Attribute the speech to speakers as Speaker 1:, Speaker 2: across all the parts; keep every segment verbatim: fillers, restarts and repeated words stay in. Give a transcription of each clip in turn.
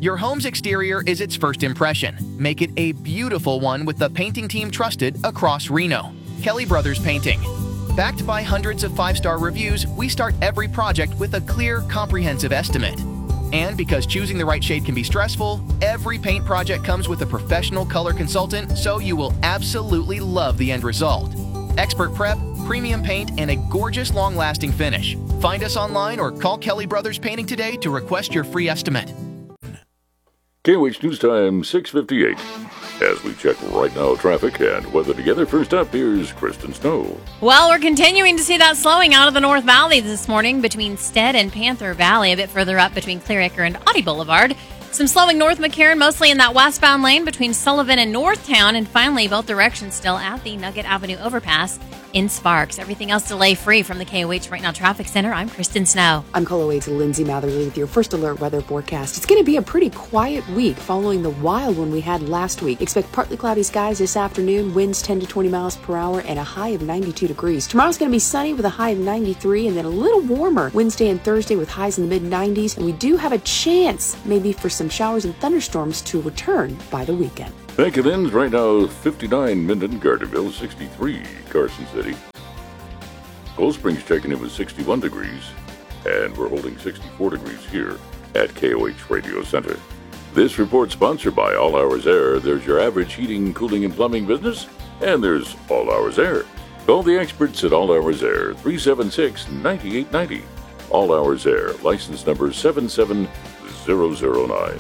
Speaker 1: Your home's exterior is its first impression. Make it a beautiful one with the painting team trusted across Reno. Kelly Brothers Painting. Backed by hundreds of five-star reviews, we start every project with a clear, comprehensive estimate. And because choosing the right shade can be stressful, every paint project comes with a professional color consultant, so you will absolutely love the end result. Expert prep, premium paint, and a gorgeous long-lasting finish. Find us online or call Kelly Brothers Painting today to request your free estimate.
Speaker 2: K O H News Time, six fifty-eight. As we check right now traffic and weather together, first up, here's Kristen Snow.
Speaker 3: Well, we're continuing to see that slowing out of the North Valley this morning between Stead and Panther Valley, a bit further up between Clearacre and Audie Boulevard. Some slowing north McCarran, mostly in that westbound lane between Sullivan and Northtown, and finally both directions still at the Nugget Avenue overpass in Sparks. Everything else delay-free from the K O H Right Now Traffic Center. I'm Kristen Snow.
Speaker 4: I'm K O H's Lindsay Matherly with your first alert weather forecast. It's going to be a pretty quiet week following the wild one we had last week. Expect partly cloudy skies this afternoon, winds ten to twenty miles per hour, and a high of ninety-two degrees. Tomorrow's going to be sunny with a high of ninety-three, and then a little warmer Wednesday and Thursday with highs in the mid nineties. And we do have a chance maybe for some showers and thunderstorms to return by the weekend.
Speaker 2: Back at ends right now, fifty-nine Minden, Gardnerville, sixty-three Carson City. Cold Springs checking in with sixty-one degrees, and we're holding sixty-four degrees here at K O H Radio Center. This report sponsored by All Hours Air. There's your average heating, cooling, and plumbing business, and there's All Hours Air. Call the experts at All Hours Air, three seven six, nine eight nine zero. All Hours Air, license number seven seven zero zero nine.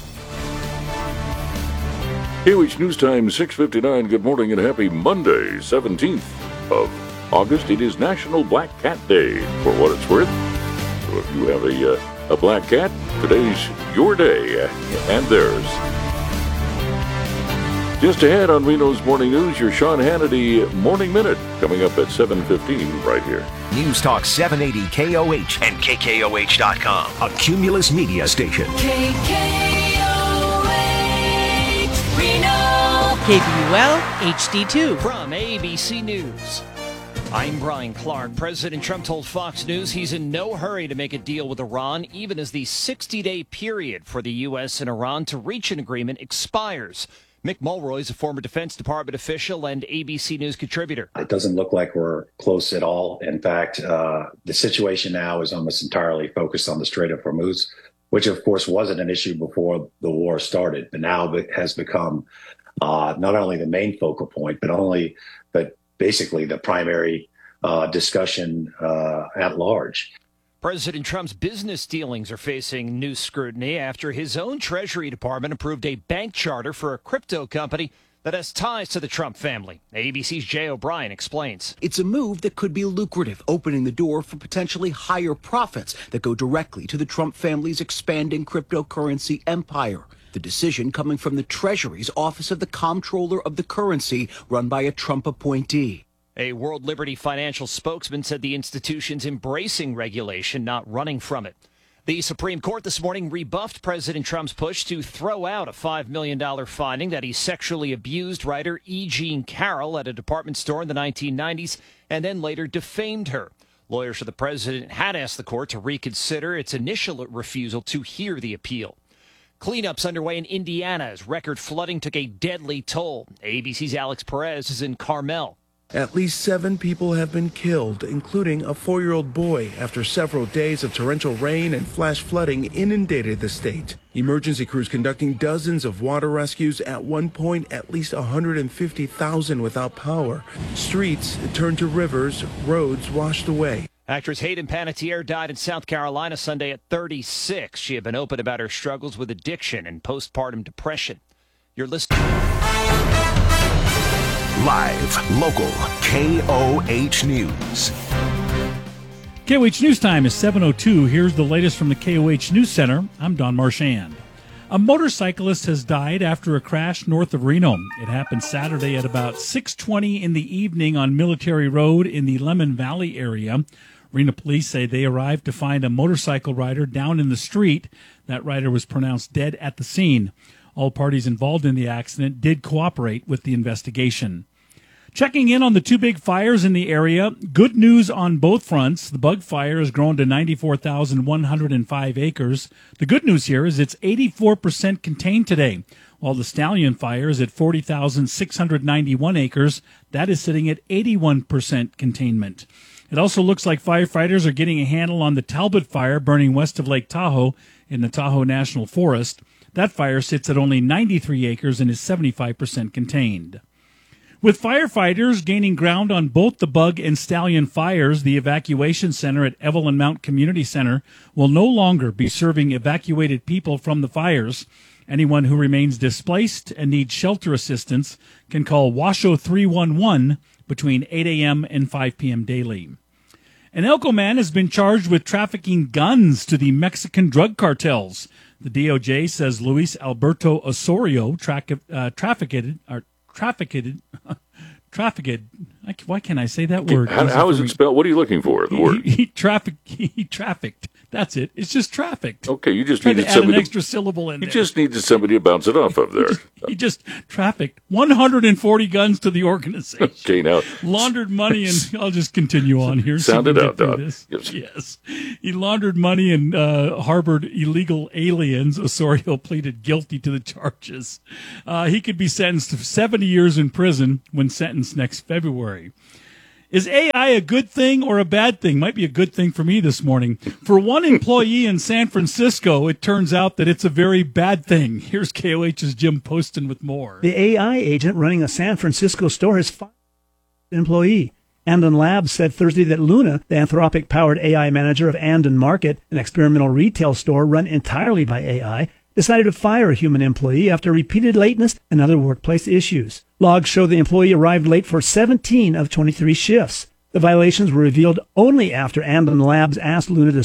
Speaker 2: K O H News Time, six fifty-nine. Good morning and happy Monday, seventeenth of August. It is National Black Cat Day, for what it's worth. So if you have a, uh, a black cat, today's your day and theirs. Just ahead on Reno's Morning News, your Sean Hannity Morning Minute, coming up at seven fifteen right here.
Speaker 5: News Talk seven eighty K O H and K K O H dot com, a Cumulus media station.
Speaker 6: K K O H Reno.
Speaker 7: K B U L H D two.
Speaker 8: From A B C News, I'm Brian Clark. President Trump told Fox News he's in no hurry to make a deal with Iran, even as the sixty-day period for the U S and Iran to reach an agreement expires. Mick Mulroy is a former Defense Department official and A B C News contributor.
Speaker 9: It doesn't look like we're close at all. In fact, uh, the situation now is almost entirely focused on the Strait of Hormuz, which, of course, wasn't an issue before the war started, but now it has become uh, not only the main focal point, but only, but basically the primary uh, discussion uh, at large.
Speaker 8: President Trump's business dealings are facing new scrutiny after his own Treasury Department approved a bank charter for a crypto company that has ties to the Trump family. A B C's Jay O'Brien explains.
Speaker 10: It's a move that could be lucrative, opening the door for potentially higher profits that go directly to the Trump family's expanding cryptocurrency empire. The decision coming from the Treasury's Office of the Comptroller of the Currency, run by a Trump appointee.
Speaker 8: A World Liberty Financial spokesman said the institution's embracing regulation, not running from it. The Supreme Court this morning rebuffed President Trump's push to throw out a five million dollars finding that he sexually abused writer E. Jean Carroll at a department store in the nineteen nineties and then later defamed her. Lawyers for the president had asked the court to reconsider its initial refusal to hear the appeal. Cleanups underway in Indiana as record flooding took a deadly toll. A B C's Alex Perez is in Carmel.
Speaker 11: At least seven people have been killed, including a four-year-old boy, after several days of torrential rain and flash flooding inundated the state. Emergency crews conducting dozens of water rescues. At one point, at least one hundred fifty thousand without power. Streets turned to rivers, roads washed away.
Speaker 8: Actress Hayden Panettiere died in South Carolina Sunday at thirty-six. She had been open about her struggles with addiction and postpartum depression. You're listening.
Speaker 5: Live, local, K O H News.
Speaker 12: K O H News Time is seven oh two. Here's the latest from the K O H News Center. I'm Don Marchand. A motorcyclist has died after a crash north of Reno. It happened Saturday at about six twenty in the evening on Military Road in the Lemon Valley area. Reno police say they arrived to find a motorcycle rider down in the street. That rider was pronounced dead at the scene. All parties involved in the accident did cooperate with the investigation. Checking in on the two big fires in the area, good news on both fronts. The bug fire has grown to ninety-four thousand one hundred five acres. The good news here is it's eighty-four percent contained today, while the stallion fire is at forty thousand six hundred ninety-one acres. That is sitting at eighty-one percent containment. It also looks like firefighters are getting a handle on the Talbot fire burning west of Lake Tahoe in the Tahoe National Forest. That fire sits at only ninety-three acres and is seventy-five percent contained. With firefighters gaining ground on both the bug and stallion fires, the evacuation center at Evelyn Mount Community Center will no longer be serving evacuated people from the fires. Anyone who remains displaced and needs shelter assistance can call Washoe three one one between eight a.m. and five p.m. daily. An Elko man has been charged with trafficking guns to the Mexican drug cartels. The D O J says Luis Alberto Osorio tra- uh, trafficked, or trafficked, trafficked. Why can't I say that word?
Speaker 2: How, how is it spelled? What are you looking for? The
Speaker 12: he,
Speaker 2: word.
Speaker 12: He, he trafficked. He trafficked. That's it. It's just trafficked.
Speaker 2: Okay, you just
Speaker 12: Tried
Speaker 2: needed
Speaker 12: to add
Speaker 2: somebody.
Speaker 12: an extra syllable in
Speaker 2: you
Speaker 12: there.
Speaker 2: just needed somebody to bounce it off of there.
Speaker 12: He just, he just trafficked one hundred forty guns to the organization.
Speaker 2: Okay, now
Speaker 12: Laundered money, and I'll just continue on here.
Speaker 2: Sound it out, Don.
Speaker 12: Yes. yes. He laundered money and uh, harbored illegal aliens. Osorio pleaded guilty to the charges. Uh, he could be sentenced to seventy years in prison when sentenced next February. Is A I a good thing or a bad thing? Might be a good thing for me this morning. For one employee in San Francisco, it turns out that it's a very bad thing. Here's K O H's Jim Poston with more.
Speaker 13: The A I agent running a San Francisco store has fired an employee. Andon Labs said Thursday that Luna, the Anthropic-powered A I manager of Andon Market, an experimental retail store run entirely by A I, decided to fire a human employee after repeated lateness and other workplace issues. Logs show the employee arrived late for seventeen of twenty-three shifts. The violations were revealed only after Andon Labs asked Luna to